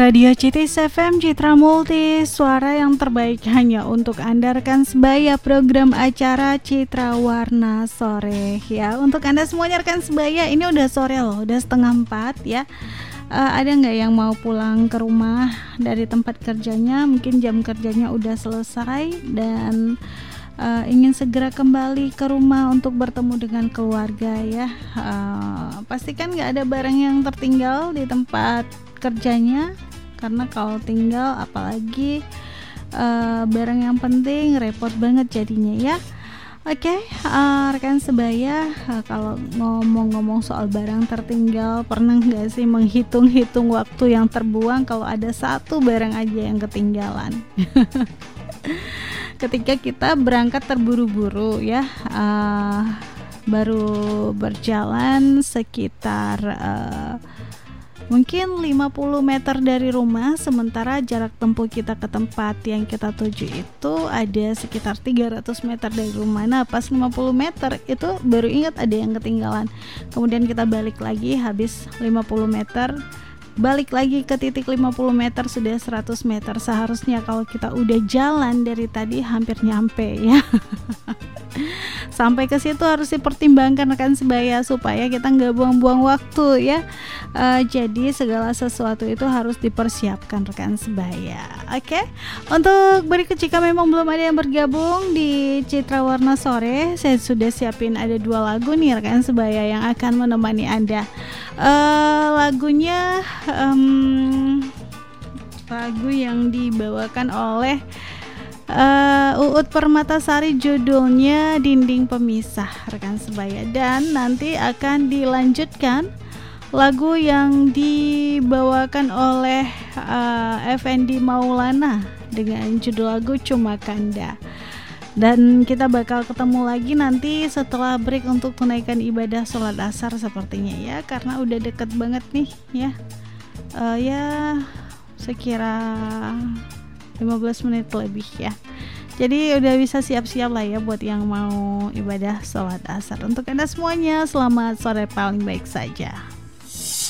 Radio Citis FM, Citra Multi, suara yang terbaik hanya untuk Anda rekan sebaya, program acara Citra Warna Sore ya. Untuk Anda semuanya rekan sebaya, ini udah sore loh, udah 3:30 ya. Ada nggak yang mau pulang ke rumah dari tempat kerjanya? Mungkin jam kerjanya udah selesai dan ingin segera kembali ke rumah untuk bertemu dengan keluarga ya. Pastikan nggak ada barang yang tertinggal di tempat kerjanya, karena kalau tinggal apalagi barang yang penting repot banget jadinya ya. Oke, rekan sebaya, kalau ngomong-ngomong soal barang tertinggal, pernah nggak sih menghitung-hitung waktu yang terbuang kalau ada satu barang aja yang ketinggalan? Ketika kita berangkat terburu-buru ya, baru berjalan sekitar mungkin 50 meter dari rumah, sementara jarak tempuh kita ke tempat yang kita tuju itu ada sekitar 300 meter dari rumah. Nah pas 50 meter itu baru ingat ada yang ketinggalan. Kemudian kita balik lagi, habis 50 meter balik lagi ke titik 50 meter, sudah 100 meter. Seharusnya kalau kita udah jalan dari tadi hampir nyampe ya. Sampai ke situ harus dipertimbangkan rekan sebaya supaya kita nggak buang-buang waktu ya. Jadi segala sesuatu itu harus dipersiapkan rekan sebaya. Oke. Untuk berikut, jika memang belum ada yang bergabung di Citra Warna Sore, saya sudah siapin ada 2 lagu nih rekan sebaya yang akan menemani Anda. Lagunya lagu yang dibawakan oleh Uut Permatasari, judulnya Dinding Pemisah rekan sebaya, dan nanti akan dilanjutkan lagu yang dibawakan oleh Effendi Maulana dengan judul lagu Cuma Kanda. Dan kita bakal ketemu lagi nanti setelah break untuk tunaikan ibadah sholat asar sepertinya ya, karena udah deket banget nih ya. Ya sekira 15 menit lebih ya. Jadi udah bisa siap-siap lah ya buat yang mau ibadah sholat asar. Untuk Anda semuanya, selamat sore paling baik saja.